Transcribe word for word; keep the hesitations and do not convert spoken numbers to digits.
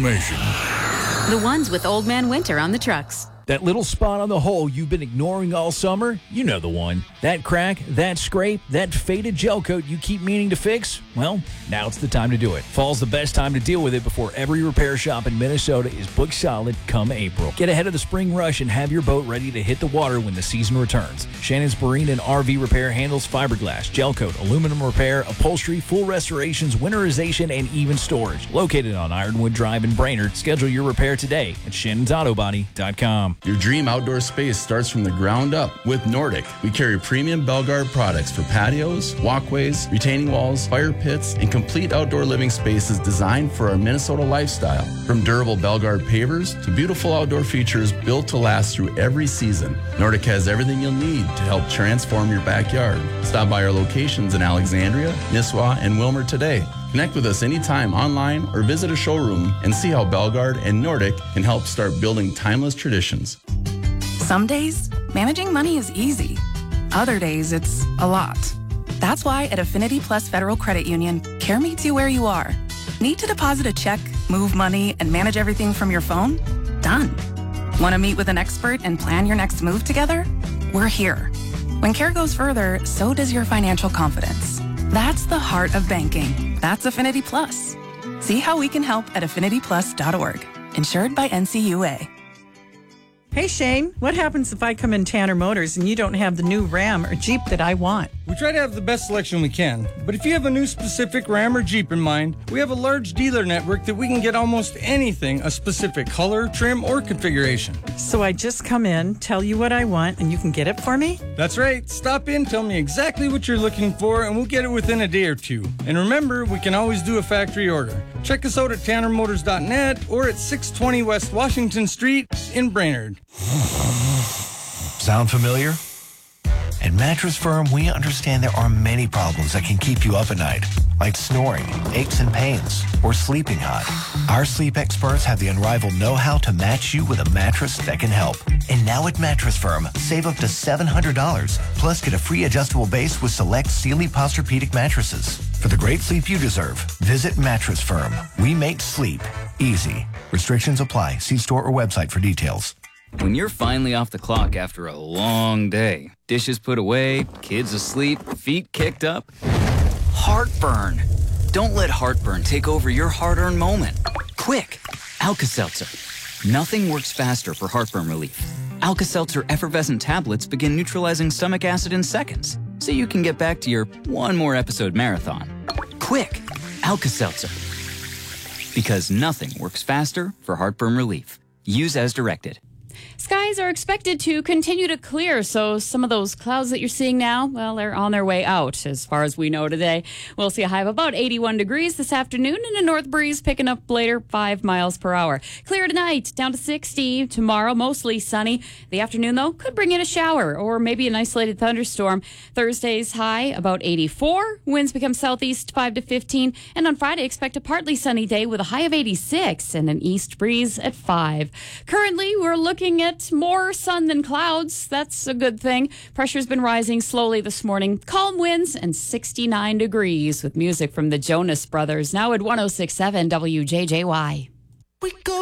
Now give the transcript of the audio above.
information. The ones with Old Man Winter on the trucks. That little spot on the hole you've been ignoring all summer, you know the one. That crack, that scrape, that faded gel coat you keep meaning to fix? Well, now it's the time to do it. Fall's the best time to deal with it before every repair shop in Minnesota is booked solid come April. Get ahead of the spring rush and have your boat ready to hit the water when the season returns. Shannon's Marine and R V Repair handles fiberglass, gel coat, aluminum repair, upholstery, full restorations, winterization, and even storage. Located on Ironwood Drive in Brainerd, schedule your repair today at shannons auto body dot com. Your dream outdoor space starts from the ground up with Nordic. We carry premium Belgard products for patios, walkways, retaining walls, fire pits, and complete outdoor living spaces designed for our Minnesota lifestyle. From durable Belgard pavers to beautiful outdoor features built to last through every season, Nordic has everything you'll need to help transform your backyard. Stop by our locations in Alexandria, Nisswa, and Wilmer today. Connect with us anytime online or visit a showroom and see how Belgard and Nordic can help start building timeless traditions. Some days, managing money is easy. Other days, it's a lot. That's why at Affinity Plus Federal Credit Union, care meets you where you are. Need to deposit a check, move money, and manage everything from your phone? Done. Want to meet with an expert and plan your next move together? We're here. When care goes further, so does your financial confidence. That's the heart of banking. That's Affinity Plus. See how we can help at affinity plus dot org. Insured by N C U A. Hey, Shane, what happens if I come in Tanner Motors and you don't have the new Ram or Jeep that I want? We try to have the best selection we can, but if you have a new specific Ram or Jeep in mind, we have a large dealer network that we can get almost anything, a specific color, trim, or configuration. So I just come in, tell you what I want, and you can get it for me? That's right. Stop in, tell me exactly what you're looking for, and we'll get it within a day or two. And remember, we can always do a factory order. Check us out at tanner motors dot net or at six twenty West Washington Street in Brainerd. Sound familiar? At Mattress Firm, we understand there are many problems that can keep you up at night, like snoring, aches and pains, or sleeping hot. Our sleep experts have the unrivaled know-how to match you with a mattress that can help. And now at Mattress Firm, save up to seven hundred dollars, plus get a free adjustable base with select Sealy Posturepedic mattresses. For the great sleep you deserve, visit Mattress Firm. We make sleep easy. Restrictions apply. See store or website for details. When you're finally off the clock after a long day, dishes put away, kids asleep, feet kicked up, heartburn. Don't let heartburn take over your hard-earned moment. Quick, Alka-Seltzer. Nothing works faster for heartburn relief. Alka-Seltzer effervescent tablets begin neutralizing stomach acid in seconds, so you can get back to your one more episode marathon. Quick, Alka-Seltzer. Because nothing works faster for heartburn relief. Use as directed. Skies are expected to continue to clear, so some of those clouds that you're seeing now, well, they're on their way out as far as we know today. We'll see a high of about eighty-one degrees this afternoon and a north breeze picking up later, five miles per hour. Clear tonight, down to sixty. Tomorrow, mostly sunny. The afternoon, though, could bring in a shower or maybe an isolated thunderstorm. Thursday's high, about eighty-four. Winds become southeast, five to fifteen. And on Friday, expect a partly sunny day with a high of eighty-six and an east breeze at five. Currently, we're looking at more sun than clouds. That's a good thing. Pressure's been rising slowly this morning. Calm winds and sixty-nine degrees with music from the Jonas Brothers. Now at one oh six point seven W J J Y. We go